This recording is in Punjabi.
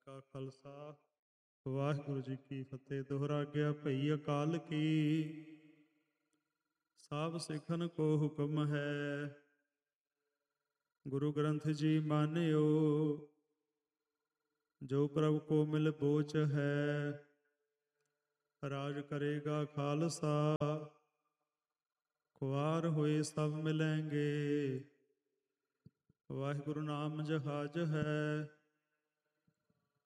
ਕਾ ਖਾਲਸਾ ਵਾਹਿਗੁਰੂ ਜੀ ਕੀ ਫਤਿਹ। ਦੋਹਰਾ ਗਿਆ ਭਈ ਅਕਾਲ ਕੀ, ਸਭ ਸਿੱਖਨ ਕੋ ਹੁਕਮ ਹੈ। ਗੁਰੂ ਗ੍ਰੰਥ ਜੀ ਮਾਨਿਓ, ਜੋ ਪ੍ਰਭ ਕੋ ਮਿਲ ਬੋਚ ਹੈ। ਰਾਜ ਕਰੇਗਾ ਖਾਲਸਾ, ਖੁਆਰ ਹੋਏ ਸਭ ਮਿਲੈਂਗੇ। ਵਾਹਿਗੁਰੂ ਨਾਮ ਜਹਾਜ ਹੈ,